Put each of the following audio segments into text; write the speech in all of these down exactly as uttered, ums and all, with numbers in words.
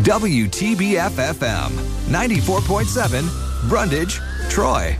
W T B F F M, ninety-four point seven, Brundage, Troy.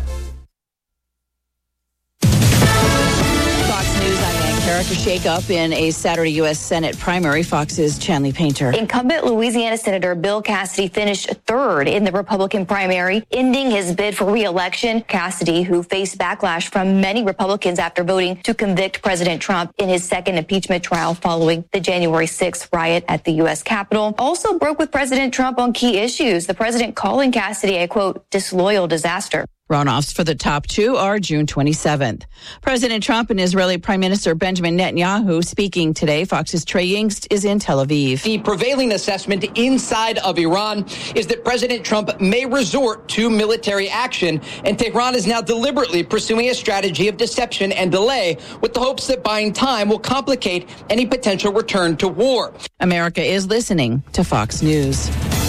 Fox News, I'm Ann Carrick. A shake-up in a Saturday U S Senate primary. Fox's Chanley Painter. Incumbent Louisiana Senator Bill Cassidy finished third in the Republican primary, ending his bid for re-election. Cassidy, who faced backlash from many Republicans after voting to convict President Trump in his second impeachment trial following the January sixth riot at the U S Capitol, also broke with President Trump on key issues. The president calling Cassidy a, quote, disloyal disaster. Runoffs for the top two are June twenty-seventh. President Trump and Israeli Prime Minister Benjamin Netanyahu speaking today. Fox's Trey Yingst is in Tel Aviv. The prevailing assessment inside of Iran is that President Trump may resort to military action, and Tehran is now deliberately pursuing a strategy of deception and delay with the hopes that buying time will complicate any potential return to war. America is listening to Fox News.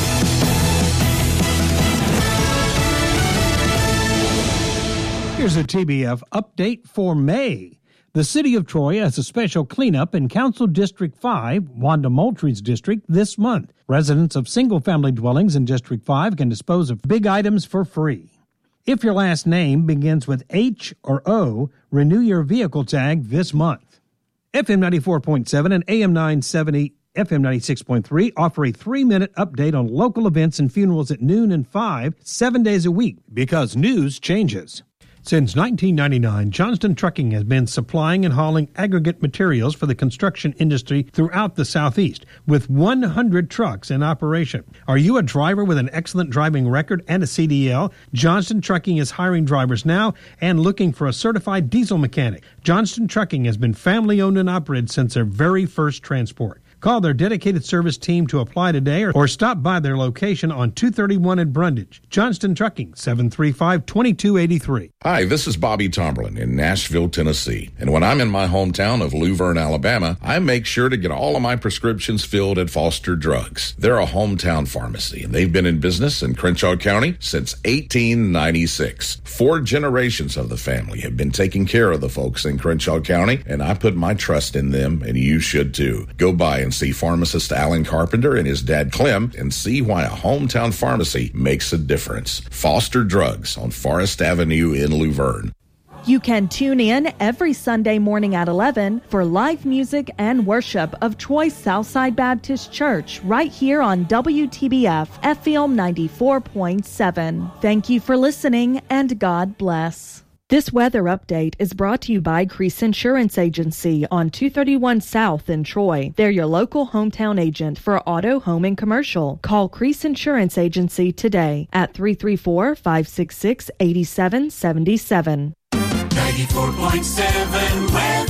Here's a T B F update for May. The city of Troy has a special cleanup in Council District five, Wanda Moultrie's district, this month. Residents of single-family dwellings in District five can dispose of big items for free. If your last name begins with H or O, renew your vehicle tag this month. F M ninety-four point seven and A M nine seventy F M ninety-six point three offer a three-minute update on local events and funerals at noon and five, seven days a week, because news changes. Since nineteen ninety-nine, Johnston Trucking has been supplying and hauling aggregate materials for the construction industry throughout the Southeast, with one hundred trucks in operation. Are you a driver with an excellent driving record and a C D L? Johnston Trucking is hiring drivers now and looking for a certified diesel mechanic. Johnston Trucking has been family-owned and operated since their very first transport. Call their dedicated service team to apply today or, or stop by their location on two thirty-one in Brundage. Johnston Trucking, seven three five, two two eight three. Hi, this is Bobby Tomberlin in Nashville, Tennessee. And when I'm in my hometown of Luverne, Alabama, I make sure to get all of my prescriptions filled at Foster Drugs. They're a hometown pharmacy, and they've been in business in Crenshaw County since eighteen ninety-six. Four generations of the family have been taking care of the folks in Crenshaw County, and I put my trust in them, and you should too. Go by and see pharmacist Alan Carpenter and his dad Clem and see why a hometown pharmacy makes a difference. Foster Drugs on Forest Avenue in Luverne. You can tune in every Sunday morning at eleven for live music and worship of Troy's Southside Baptist Church right here on W T B F F M ninety-four point seven. Thank you for listening, and God bless. This weather update is brought to you by Crease Insurance Agency on two thirty-one South in Troy. They're your local hometown agent for auto, home, and commercial. Call Crease Insurance Agency today at three three four, five six six, eight seven seven seven. ninety-four point seven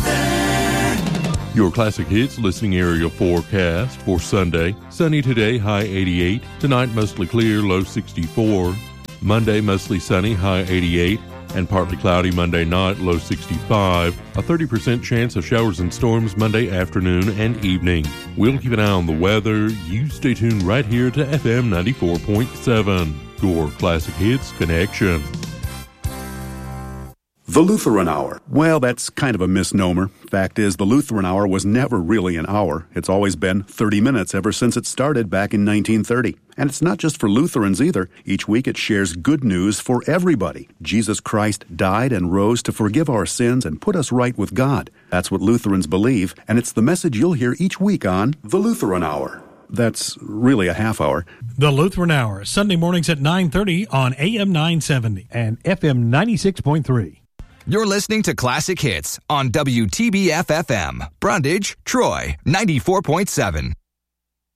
weather. Your Classic Hits listening area forecast for Sunday. Sunny today, high eighty-eight. Tonight, mostly clear, low sixty-four. Monday, mostly sunny, high eighty-eight. And partly cloudy Monday night, low sixty-five. A thirty percent chance of showers and storms Monday afternoon and evening. We'll keep an eye on the weather. You stay tuned right here to F M ninety-four point seven, your Classic Hits connection. The Lutheran Hour. Well, that's kind of a misnomer. Fact is, the Lutheran Hour was never really an hour. It's always been thirty minutes ever since it started back in nineteen thirty. And it's not just for Lutherans either. Each week it shares good news for everybody. Jesus Christ died and rose to forgive our sins and put us right with God. That's what Lutherans believe, and it's the message you'll hear each week on The Lutheran Hour. That's really a half hour. The Lutheran Hour, Sunday mornings at nine thirty on A M nine seventy and F M ninety-six point three. You're listening to Classic Hits on W T B F F M, Brundage, Troy, ninety-four point seven.